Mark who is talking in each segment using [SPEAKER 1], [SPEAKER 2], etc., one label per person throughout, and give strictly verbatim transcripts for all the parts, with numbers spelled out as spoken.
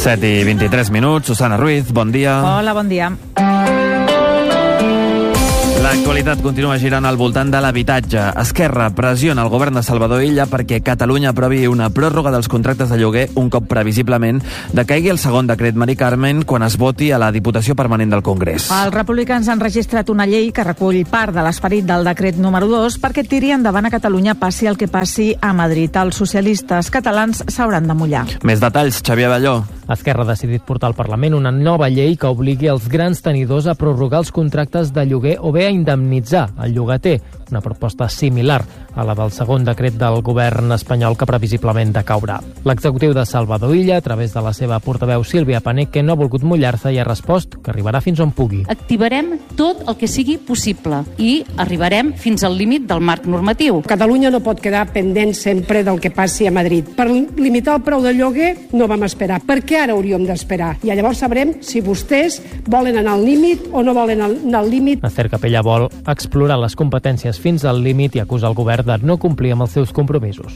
[SPEAKER 1] set i vint-i-tres minuts. Susana Ruiz, bon dia.
[SPEAKER 2] Hola, bon dia.
[SPEAKER 1] L'actualitat continua girant al voltant de l'habitatge. Esquerra pressiona el govern de Salvador Illa perquè Catalunya aprovi una pròrroga dels contractes de lloguer un cop previsiblement decaigui el segon decret Mari Carmen quan es voti a la Diputació Permanent del Congrés.
[SPEAKER 2] Els republicans han registrat una llei que recull part de l'esperit del decret número dos perquè tiri endavant a Catalunya passi el que passi a Madrid. Els socialistes catalans s'hauran de mullar.
[SPEAKER 1] Més detalls, Xavier Balló.
[SPEAKER 3] Esquerra ha decidit portar al Parlament una nova llei que obligui els grans tenidors a prorrogar els contractes de lloguer o bé a indemnitzar el llogater, una proposta similar a la del segon decret del govern espanyol que previsiblement decaurà. L'executiu de Salvador Illa, a través de la seva portaveu Sílvia Paneque, no ha volgut mullar-se i ha respost que arribarà fins on pugui.
[SPEAKER 4] Activarem tot el que sigui possible i arribarem fins al límit del marc normatiu.
[SPEAKER 5] Catalunya no pot quedar pendent sempre del que passi a Madrid. Per limitar el preu del lloguer no vam esperar. Per què ara hauríem d'esperar? I llavors sabrem si vostès volen anar al límit o no volen anar al límit.
[SPEAKER 3] Esther Capella vol explorar les competències fins al límit i acusa el govern de no complir amb els seus compromisos.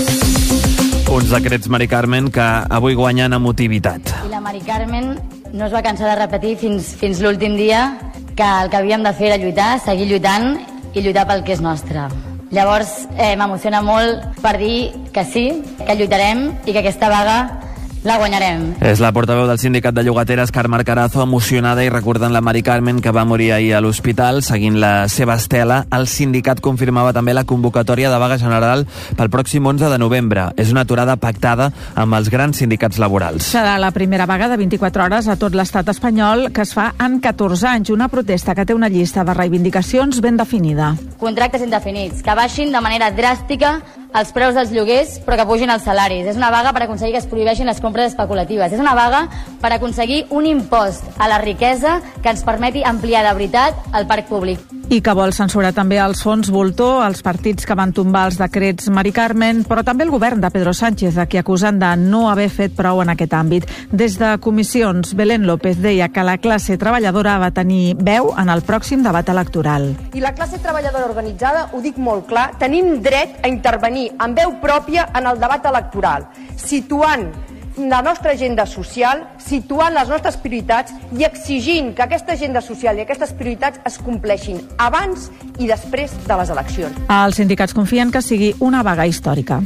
[SPEAKER 1] Uns decrets Mari Carmen que avui guanyen emotivitat.
[SPEAKER 6] I la Mari Carmen no es va cansar de repetir fins, fins l'últim dia que el que havíem de fer era lluitar, seguir lluitant i lluitar pel que és nostre. Llavors eh, m'emociona molt per dir que sí, que lluitarem i que aquesta vaga la guanyarem.
[SPEAKER 1] És la portaveu del sindicat de llogateres, Carme Carazo, emocionada i recordant la Mari Carmen, que va morir ahir a l'hospital. Seguint la seva estela, el sindicat confirmava també la convocatòria de vaga general pel pròxim onze de novembre. És una aturada pactada amb els grans sindicats laborals.
[SPEAKER 2] Serà la primera vaga de vint-i-quatre hores a tot l'estat espanyol que es fa en catorze anys. Una protesta que té una llista de reivindicacions ben definida.
[SPEAKER 6] Contractes indefinits, que baixin de manera dràstica els preus dels lloguers, però que pugin els salaris. És una vaga per aconseguir que es prohibeixin les compres especulatives. És una vaga per aconseguir un impost a la riquesa que ens permeti ampliar de veritat el parc públic.
[SPEAKER 2] I que vol censurar també els fons voltor, els partits que van tombar els decrets Mari Carmen, però també el govern de Pedro Sánchez, a qui acusen de no haver fet prou en aquest àmbit. Des de comissions, Belén López deia que la classe treballadora va tenir veu en el pròxim debat electoral.
[SPEAKER 7] I la classe treballadora organitzada, ho dic molt clar, tenim dret a intervenir amb veu pròpia en el debat electoral, situant la nostra agenda social, situant les nostres prioritats i exigint que aquesta agenda social i aquestes prioritats es compleixin abans i després de les eleccions.
[SPEAKER 2] Els sindicats confien que sigui una vaga històrica.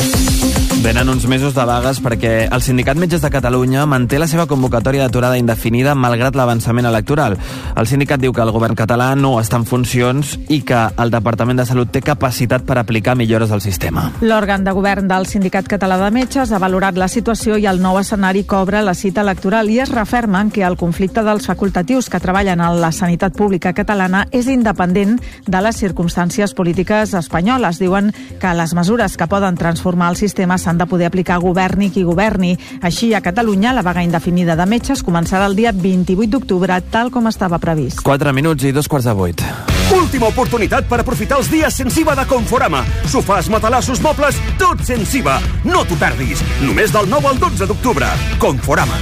[SPEAKER 1] Venen uns mesos de vagues perquè el Sindicat Metges de Catalunya manté la seva convocatòria d'aturada indefinida malgrat l'avançament electoral. El sindicat diu que el govern català no està en funcions i que el Departament de Salut té capacitat per aplicar millores al sistema.
[SPEAKER 2] L'òrgan de govern del Sindicat Català de Metges ha valorat la situació i el nou escenari que obre la cita electoral i es refermen que el conflicte dels facultatius que treballen a la sanitat pública catalana és independent de les circumstàncies polítiques espanyoles. Diuen que les mesures que poden transformar el sistema s'han de poder aplicar governi qui governi. Així, a Catalunya, la vaga indefinida de metges començarà el dia vint-i-vuit d'octubre, tal com estava previst.
[SPEAKER 1] Quatre minuts i dos quarts de vuit.
[SPEAKER 8] Última oportunitat per aprofitar els dies sense I V A de Conforama. Sofàs, matalassos, mobles, tot sense I V A. No t'ho perdis. Només del nou al dotze d'octubre. Conforama.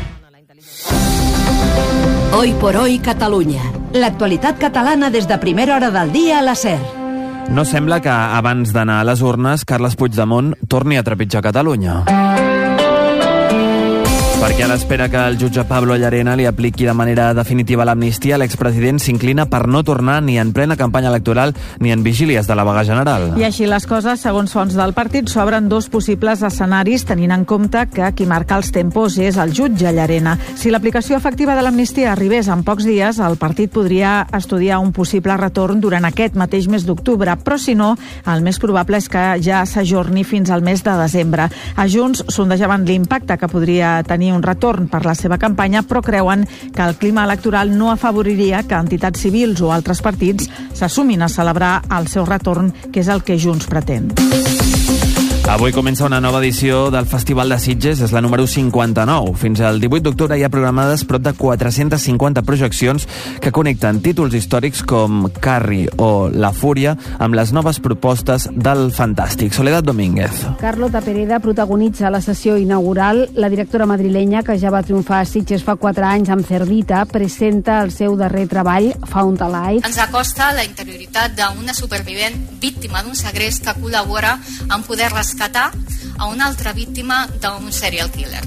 [SPEAKER 9] Hoy por hoy Catalunya. L'actualitat catalana des de primera hora del dia a la SER.
[SPEAKER 1] No sembla que abans d'anar a les urnes Carles Puigdemont torni a trepitjar Catalunya. Perquè a l'espera que el jutge Pablo Llarena li apliqui de manera definitiva l'amnistia, l'expresident s'inclina per no tornar ni en plena campanya electoral ni en vigílies de la vaga general.
[SPEAKER 2] I així les coses, segons fonts del partit, s'obren dos possibles escenaris tenint en compte que qui marca els tempos és el jutge Llarena. Si l'aplicació efectiva de l'amnistia arribés en pocs dies, el partit podria estudiar un possible retorn durant aquest mateix mes d'octubre, però si no, el més probable és que ja s'ajorni fins al mes de desembre. A Junts sondejaven l'impacte que podria tenir un retorn per la seva campanya, però creuen que el clima electoral no afavoriria que entitats civils o altres partits s'assumin a celebrar el seu retorn, que és el que Junts pretén.
[SPEAKER 1] Avui comença una nova edició del Festival de Sitges, és la número cinquanta-nou. Fins al divuit d'octubre hi ha programades prop de quatre-centes cinquanta projeccions que connecten títols històrics com Carrie o La Fúria amb les noves propostes del Fantàstic. Soledad Domínguez.
[SPEAKER 10] Carlota Pereda protagonitza la sessió inaugural. La directora madrilenya, que ja va triomfar a Sitges fa quatre anys amb Cerdita, presenta el seu darrer treball, Found Alive.
[SPEAKER 11] Ens acosta la interioritat d'una supervivent víctima d'un segrest que col·labora en poder rescatar a una altra víctima d'un serial killer.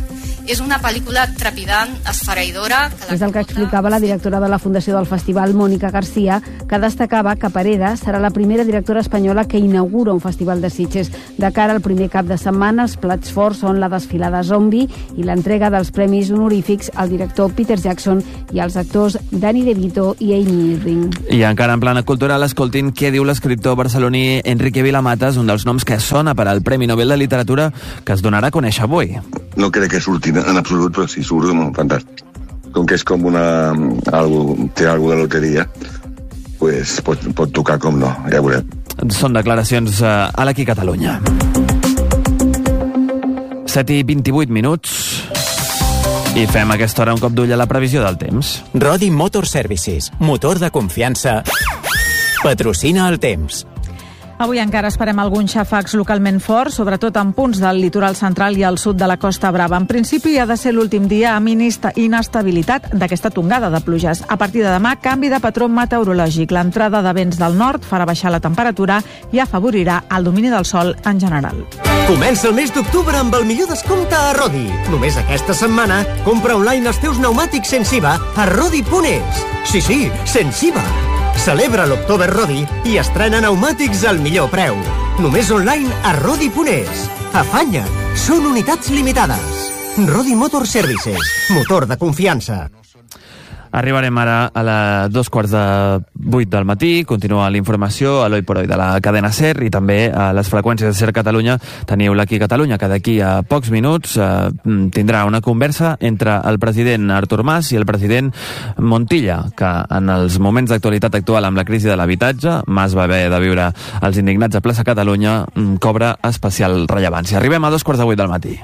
[SPEAKER 11] És una pel·lícula trepidant, esfereïdora...
[SPEAKER 10] És el que explicava la directora de la Fundació del Festival, Mònica García, que destacava que Pereda serà la primera directora espanyola que inaugura un festival de Sitges. De cara al primer cap de setmana, els plats forts són la desfilada Zombie i l'entrega dels premis honorífics al director Peter Jackson i als actors Danny DeVito i Amy Irving.
[SPEAKER 1] I encara en plana cultural, escoltin què diu l'escriptor barceloní Enrique Vilamatas, un dels noms que sona per al Premi Nobel de Literatura que es donarà a conèixer avui.
[SPEAKER 12] No crec que surti en absolut, però si surt, no, fantàstic. Com que és com una... Algo, té alguna de loteria, pues pot, pot tocar com no, ja veurem.
[SPEAKER 1] Són declaracions uh, a l'Aquí Catalunya. set i vint-i-vuit minuts i fem a aquesta hora un cop d'ull a la previsió del temps.
[SPEAKER 13] Rodi Motor Services, motor de confiança, patrocina el temps.
[SPEAKER 2] Avui encara esperem alguns xàfecs localment forts, sobretot en punts del litoral central i al sud de la Costa Brava. En principi ha de ser l'últim dia amb inestabilitat d'aquesta tongada de pluges. A partir de demà, canvi de patró meteorològic. L'entrada de vents del nord farà baixar la temperatura i afavorirà el domini del sol en general.
[SPEAKER 14] Comença el mes d'octubre amb el millor descompte a Rodi. Només aquesta setmana, compra online els teus pneumàtics sense I V A a Rodi punt es. Sí, sí, sense I V A. Celebra l'October Rodi i estrena pneumàtics al millor preu. Només online a Rodi punt es. Afanya't! Són unitats limitades. Rodi Motor Services. Motor de confiança.
[SPEAKER 1] Arribarem ara a les dos quarts de vuit del matí. Continua la informació a l'Oi por Hoy de la cadena SER i també a les freqüències de SER Catalunya. Teniu l'Aquí Catalunya, que d'aquí a pocs minuts eh, tindrà una conversa entre el president Artur Mas i el president Montilla, que en els moments d'actualitat actual amb la crisi de l'habitatge, Mas va haver de viure els indignats a plaça Catalunya, cobra especial rellevància. Arribem a dos quarts de vuit del matí.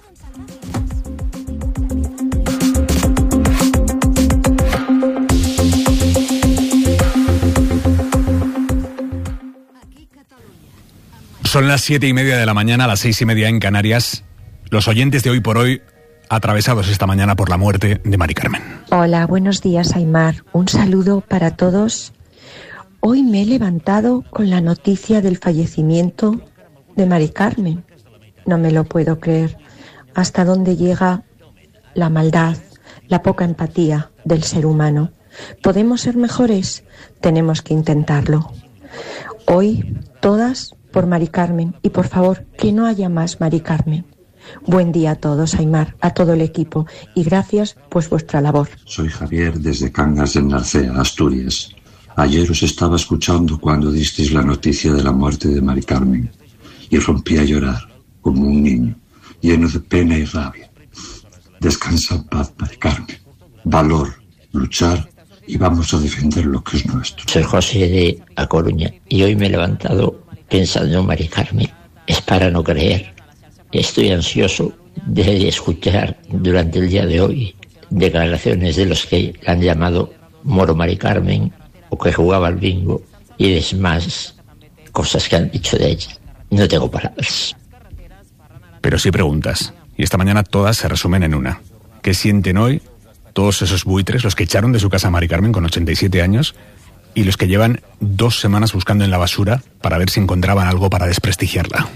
[SPEAKER 15] Son las siete y media de la mañana, las seis y media en Canarias. Los oyentes de Hoy por Hoy, atravesados esta mañana por la muerte de Mari Carmen.
[SPEAKER 16] Hola, buenos días, Aimar. Un saludo para todos. Hoy me he levantado con la noticia del fallecimiento de Mari Carmen. No me lo puedo creer. Hasta dónde llega la maldad, la poca empatía del ser humano. ¿Podemos ser mejores? Tenemos que intentarlo. Hoy, todas por Mari Carmen, y por favor, que no haya más Mari Carmen. Buen día a todos, Aimar, a todo el equipo, y gracias por vuestra labor.
[SPEAKER 17] Soy Javier desde Cangas de Narcea, Asturias. Ayer os estaba escuchando cuando disteis la noticia de la muerte de Mari Carmen y rompí a llorar como un niño, lleno de pena y rabia. Descansa en paz, Mari Carmen. Valor, luchar y vamos a defender lo que es nuestro.
[SPEAKER 18] Soy José de A Coruña y hoy me he levantado pensando en Mari Carmen. Es para no creer. Estoy ansioso de escuchar durante el día de hoy declaraciones de los que la han llamado Moro Mari Carmen o que jugaba al bingo y demás cosas que han dicho de ella. No tengo palabras.
[SPEAKER 15] Pero sí preguntas, y esta mañana todas se resumen en una. ¿Qué sienten hoy todos esos buitres, los que echaron de su casa a Mari Carmen con ochenta y siete años y los que llevan dos semanas buscando en la basura para ver si encontraban algo para desprestigiarla?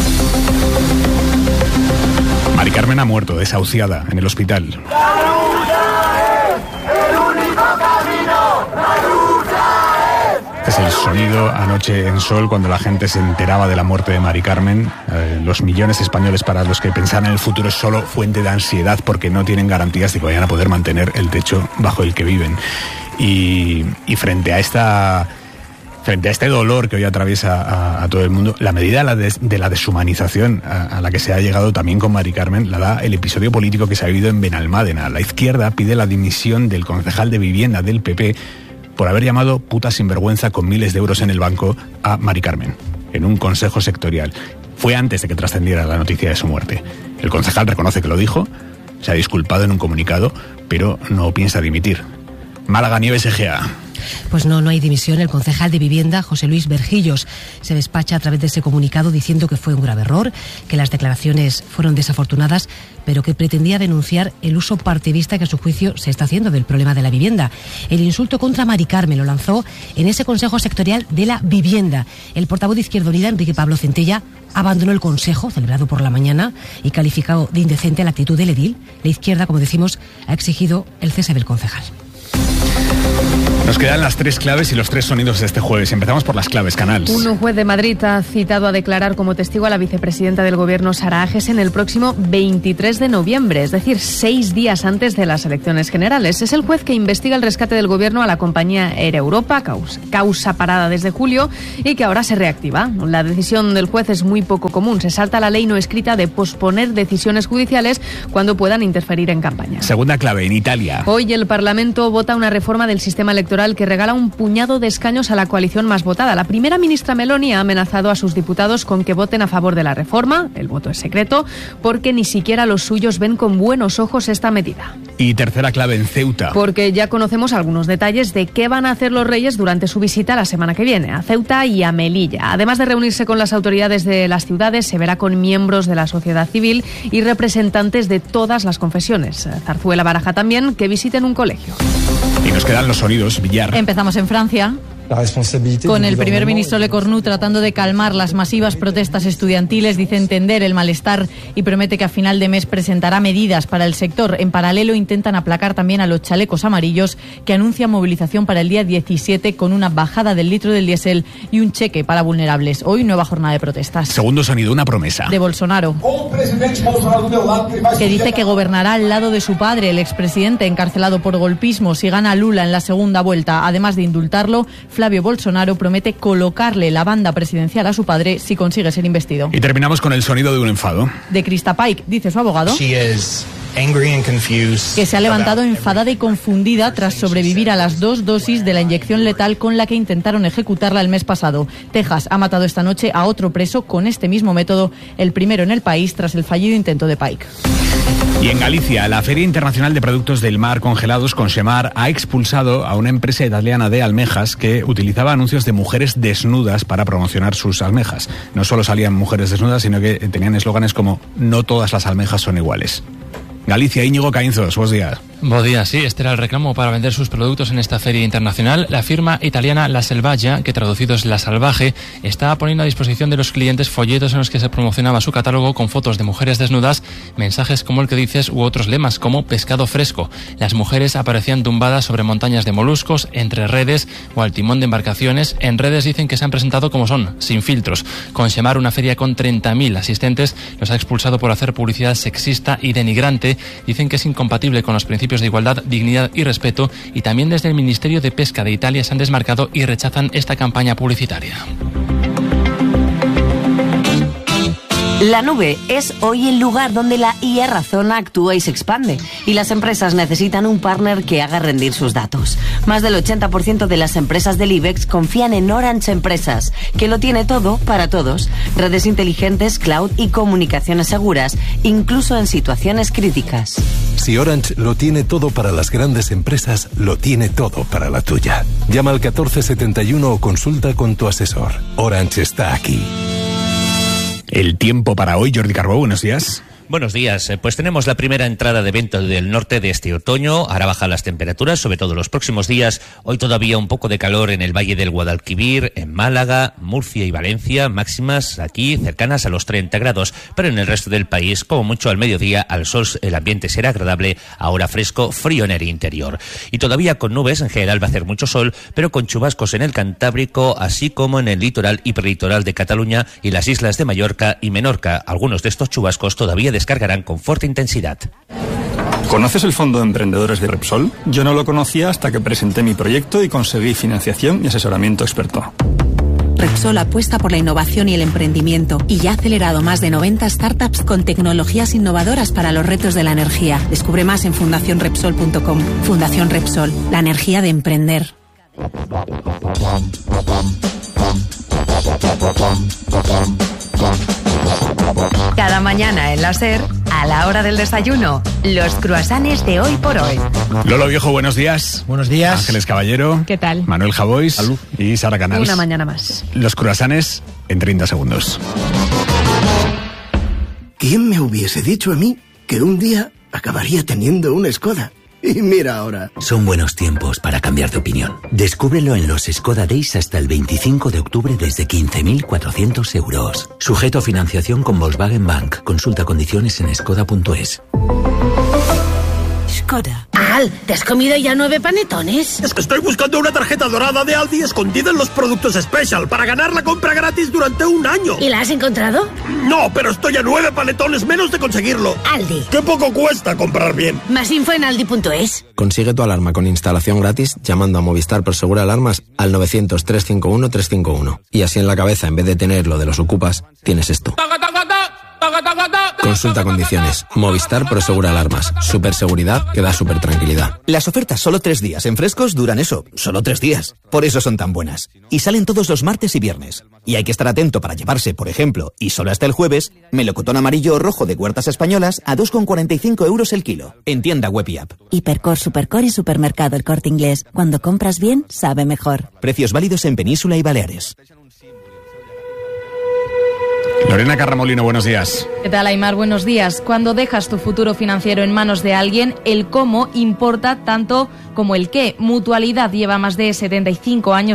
[SPEAKER 15] Mari Carmen ha muerto, desahuciada, en el hospital. Este es el sonido anoche en Sol cuando la gente se enteraba de la muerte de Mari Carmen. Eh, los millones de españoles para los que pensar en el futuro es solo fuente de ansiedad porque no tienen garantías de que vayan a poder mantener el techo bajo el que viven. Y, y frente a esta... Frente a este dolor que hoy atraviesa a, a todo el mundo, la medida de la, des, de la deshumanización a, a la que se ha llegado también con Mari Carmen la da el episodio político que se ha vivido en Benalmádena. La izquierda pide la dimisión del concejal de vivienda del P P por haber llamado puta sinvergüenza con miles de euros en el banco a Mari Carmen, en un consejo sectorial. Fue antes de que trascendiera la noticia de su muerte. El concejal reconoce que lo dijo, se ha disculpado en un comunicado, pero no piensa dimitir. Málaga Nieves Egea.
[SPEAKER 19] Pues no, no hay dimisión. El concejal de Vivienda, José Luis Berjillos, se despacha a través de ese comunicado diciendo que fue un grave error, que las declaraciones fueron desafortunadas, pero que pretendía denunciar el uso partidista que a su juicio se está haciendo del problema de la vivienda. El insulto contra Mari Carmen lo lanzó en ese Consejo Sectorial de la Vivienda. El portavoz de Izquierda Unida, Enrique Pablo Centella, abandonó el consejo celebrado por la mañana y calificado de indecente la actitud del edil. La izquierda, como decimos, ha exigido el cese del concejal.
[SPEAKER 15] Nos quedan las tres claves y los tres sonidos de este jueves. Empezamos por las claves, Canals.
[SPEAKER 20] Un juez de Madrid ha citado a declarar como testigo a la vicepresidenta del Gobierno, Sara Agesen, el próximo veintitrés de noviembre, es decir, seis días antes de las elecciones generales. Es el juez que investiga el rescate del Gobierno a la compañía Air Europa, causa, causa parada desde julio y que ahora se reactiva. La decisión del juez es muy poco común. Se salta la ley no escrita de posponer decisiones judiciales cuando puedan interferir en campaña.
[SPEAKER 15] Segunda clave, en Italia.
[SPEAKER 20] Hoy el Parlamento vota una reforma del sistema electoral que regala un puñado de escaños a la coalición más votada. La primera ministra Meloni ha amenazado a sus diputados con que voten a favor de la reforma. El voto es secreto porque ni siquiera los suyos ven con buenos ojos esta medida.
[SPEAKER 15] Y tercera clave, en Ceuta.
[SPEAKER 20] Porque ya conocemos algunos detalles de qué van a hacer los reyes durante su visita la semana que viene a Ceuta y a Melilla. Además de reunirse con las autoridades de las ciudades, se verá con miembros de la sociedad civil y representantes de todas las confesiones. Zarzuela baraja también que visiten un colegio.
[SPEAKER 15] Y nos quedan los sonidos, Villar.
[SPEAKER 21] Empezamos en Francia, con el primer ministro Le Cornu tratando de calmar las masivas protestas estudiantiles. Dice entender el malestar y promete que a final de mes presentará medidas para el sector. En paralelo intentan aplacar también a los chalecos amarillos, que anuncian movilización para el día diecisiete con una bajada del litro del diésel y un cheque para vulnerables. Hoy nueva jornada de protestas.
[SPEAKER 15] Segundo sonido, una promesa.
[SPEAKER 21] De Bolsonaro, que dice que gobernará al lado de su padre, el expresidente encarcelado por golpismo, si gana Lula en la segunda vuelta. Además de indultarlo, Flavio Bolsonaro promete colocarle la banda presidencial a su padre si consigue ser investido.
[SPEAKER 15] Y terminamos con el sonido de un enfado.
[SPEAKER 21] De Krista Paik, dice su abogado, que se ha levantado enfadada y confundida tras sobrevivir a las dos dosis de la inyección letal con la que intentaron ejecutarla el mes pasado. Texas ha matado esta noche a otro preso con este mismo método, el primero en el país tras el fallido intento de Paik.
[SPEAKER 15] Y en Galicia, la Feria Internacional de Productos del Mar Congelados, Consemar, ha expulsado a una empresa italiana de almejas que utilizaba anuncios de mujeres desnudas para promocionar sus almejas. No solo salían mujeres desnudas, sino que tenían eslóganes como "no todas las almejas son iguales". Galicia, Íñigo Caínzos, buenos días.
[SPEAKER 22] Buenos días, sí, este era el reclamo para vender sus productos en esta feria internacional. La firma italiana La Selvaggia, que traducido es La Salvaje, está poniendo a disposición de los clientes folletos en los que se promocionaba su catálogo con fotos de mujeres desnudas, mensajes como el que dices u otros lemas como pescado fresco. Las mujeres aparecían tumbadas sobre montañas de moluscos, entre redes o al timón de embarcaciones. En redes dicen que se han presentado como son, sin filtros. Consemar, una feria con treinta mil asistentes, los ha expulsado por hacer publicidad sexista y denigrante. Dicen que es incompatible con los principios de igualdad, dignidad y respeto, y también desde el Ministerio de Pesca de Italia se han desmarcado y rechazan esta campaña publicitaria.
[SPEAKER 23] La nube es hoy el lugar donde la I A razona, actúa y se expande, y las empresas necesitan un partner que haga rendir sus datos. Más del ochenta por ciento de las empresas del IBEX confían en Orange Empresas, que lo tiene todo para todos: redes inteligentes, cloud y comunicaciones seguras, incluso en situaciones críticas.
[SPEAKER 24] Si Orange lo tiene todo para las grandes empresas, lo tiene todo para la tuya. Llama al catorce setenta y uno o consulta con tu asesor. Orange está aquí.
[SPEAKER 15] El tiempo para hoy, Jordi Carbó, buenos días.
[SPEAKER 25] Buenos días. Pues tenemos la primera entrada de viento del norte de este otoño. Ahora bajan las temperaturas, sobre todo los próximos días. Hoy todavía un poco de calor en el Valle del Guadalquivir, en Málaga, Murcia y Valencia, máximas aquí cercanas a los treinta grados. Pero en el resto del país, como mucho al mediodía, al sol el ambiente será agradable, ahora fresco, frío en el interior. Y todavía con nubes, en general va a hacer mucho sol, pero con chubascos en el Cantábrico, así como en el litoral y prelitoral de Cataluña y las islas de Mallorca y Menorca. Algunos de estos chubascos todavía descargarán con fuerte intensidad.
[SPEAKER 26] ¿Conoces el Fondo de Emprendedores de Repsol? Yo no lo conocía hasta que presenté mi proyecto y conseguí financiación y asesoramiento experto.
[SPEAKER 27] Repsol apuesta por la innovación y el emprendimiento y ya ha acelerado más de noventa startups con tecnologías innovadoras para los retos de la energía. Descubre más en fundación repsol punto com. Fundación Repsol, la energía de emprender.
[SPEAKER 3] Cada mañana en la SER, a la hora del desayuno, los croissants de hoy por hoy.
[SPEAKER 15] Lolo Viejo, buenos días.
[SPEAKER 4] Buenos días.
[SPEAKER 15] Ángeles Caballero.
[SPEAKER 20] ¿Qué tal?
[SPEAKER 15] Manuel Javois.
[SPEAKER 4] Salud.
[SPEAKER 15] Y Sara Canals.
[SPEAKER 20] Una mañana más.
[SPEAKER 15] Los croissants en treinta segundos.
[SPEAKER 5] ¿Quién me hubiese dicho a mí que un día acabaría teniendo una Skoda? Y mira ahora.
[SPEAKER 6] Son buenos tiempos para cambiar de opinión. Descúbrelo en los Skoda Days hasta el veinticinco de octubre desde quince mil cuatrocientos euros. Sujeto a financiación con Volkswagen Bank. Consulta condiciones en skoda punto es.
[SPEAKER 7] Skoda. Al, ¿te has comido ya nueve panetones?
[SPEAKER 8] Es que estoy buscando una tarjeta dorada de Aldi escondida en los productos Special para ganar la compra gratis durante un año.
[SPEAKER 7] ¿Y la has encontrado?
[SPEAKER 8] No, pero estoy a nueve panetones menos de conseguirlo.
[SPEAKER 7] Aldi.
[SPEAKER 8] ¡Qué poco cuesta comprar bien!
[SPEAKER 7] Más info en aldi punto es.
[SPEAKER 9] Consigue tu alarma con instalación gratis llamando a Movistar Prosegur Alarmas al novecientos, trescientos cincuenta y uno, trescientos cincuenta y uno. Y así en la cabeza, en vez de tener lo de los ocupas, tienes esto. Consulta condiciones. Movistar Prosegur Alarmas. Super seguridad que da super tranquilidad.
[SPEAKER 28] Las ofertas solo tres días en Frescos duran eso, solo tres días. Por eso son tan buenas. Y salen todos los martes y viernes. Y hay que estar atento para llevarse, por ejemplo, y solo hasta el jueves, melocotón amarillo o rojo de Huertas Españolas a dos con cuarenta y cinco euros el kilo. En tienda web y app.
[SPEAKER 29] Hipercor, Supercor y Supermercado El Corte Inglés. Cuando compras bien, sabe mejor.
[SPEAKER 28] Precios válidos en Península y Baleares.
[SPEAKER 15] Lorena Carramolino, buenos días.
[SPEAKER 20] ¿Qué tal, Aymar? Buenos días. Cuando dejas tu futuro financiero en manos de alguien, el cómo importa tanto como el qué. Mutualidad lleva más de setenta y cinco años